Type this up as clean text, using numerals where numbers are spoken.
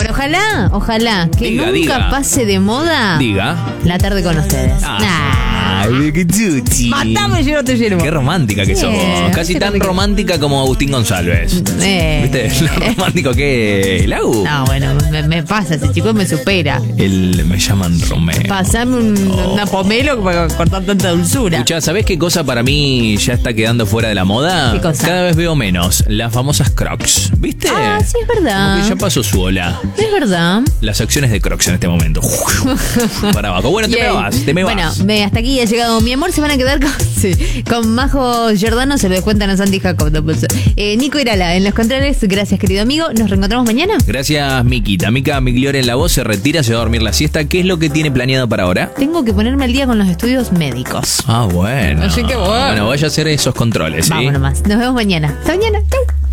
Bueno, ojalá que nunca pase de moda. Diga. La tarde con ustedes. Ay, qué chuchi. Matame, yo no te llevo. Qué romántica que sos. Casi tan romántica como Agustín González. ¿Viste? Lo romántico que es. ¿Lau? No, bueno, me pasa. Ese chico me supera. Me llaman Romeo. Pasame una pomelo para cortar tanta dulzura. Escuchá, ¿sabés qué cosa para mí ya está quedando fuera de la moda? ¿Qué cosa? Cada vez veo menos. Las famosas Crocs. ¿Viste? Ah, sí, es verdad. Como que ya pasó su ola. Es verdad. Las acciones de Crocs en este momento. Para abajo. Bueno, te me vas. Bueno, hasta aquí ha llegado mi amor. Se van a quedar con Majo Giordano. Se lo descuentan a Santi Jacob. Nico Irala en los controles. Gracias, querido amigo. Nos reencontramos mañana. Gracias, Miquita. Mica Migliore en la voz. Se retira, se va a dormir la siesta. ¿Qué es lo que tiene planeado para ahora? Tengo que ponerme al día con los estudios médicos. Ah, bueno. Así que bueno. Bueno, vaya a hacer esos controles, ¿sí? Vamos nomás. Nos vemos mañana. Hasta mañana. Chau.